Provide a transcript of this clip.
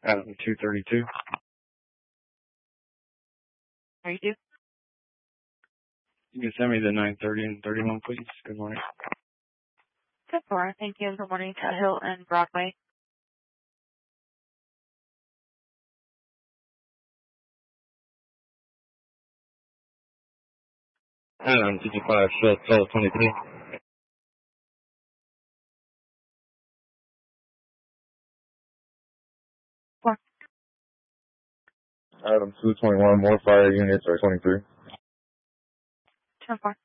232. 32. You can send me the 930 and 31, please. Good morning. Good morning. Thank you. Good morning to Hill and Broadway. Adam, 55, Shell 1223. Adam, 221, more fire units are 23. 10-4.